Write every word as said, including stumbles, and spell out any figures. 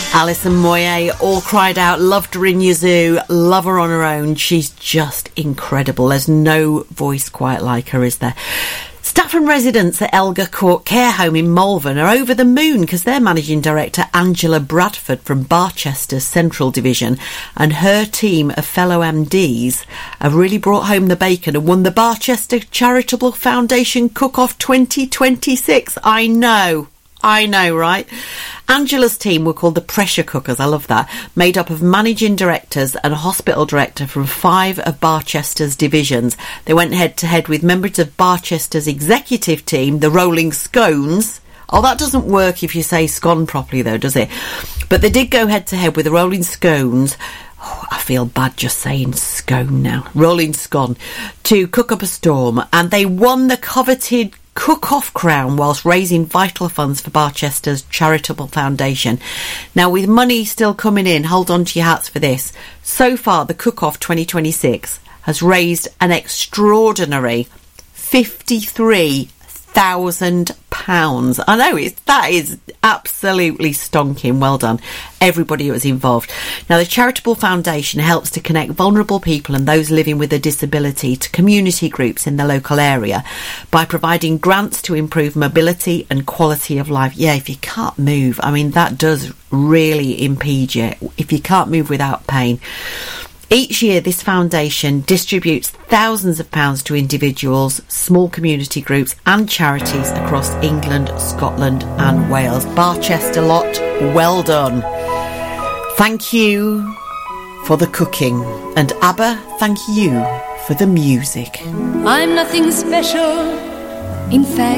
Alison Moyet, all cried out, loved her in Yazoo, love her on her own. She's just incredible. There's no voice quite like her, is there? Stafford residents at Elgar Court Care Home in Malvern are over the moon because their managing director, Angela Bradford from Barchester's Central Division, and her team of fellow M Ds have really brought home the bacon and won the Barchester Charitable Foundation Cook-Off twenty twenty-six. I know. I know, right? Angela's team were called the Pressure Cookers, I love that, made up of managing directors and a hospital director from five of Barchester's divisions. They went head-to-head with members of Barchester's executive team, the Rolling Scones. Oh, that doesn't work if you say scone properly, though, does it? But they did go head-to-head with the Rolling Scones. Oh, I feel bad just saying scone now. Rolling Scone. To cook up a storm. And they won the coveted Cook-Off crown whilst raising vital funds for Barchester's Charitable Foundation. Now, with money still coming in, hold on to your hats for this. So far, the Cook-Off twenty twenty-six has raised an extraordinary fifty-three thousand pounds. I know, it's, that is absolutely stonking. Well done, everybody who was involved. Now, the Charitable Foundation helps to connect vulnerable people and those living with a disability to community groups in the local area by providing grants to improve mobility and quality of life. Yeah, if you can't move, I mean, that does really impede you if you can't move without pain. Each year, this foundation distributes thousands of pounds to individuals, small community groups and charities across England, Scotland and Wales. Barchester lot, well done. Thank you for the cooking. And ABBA, thank you for the music. I'm nothing special. In fact,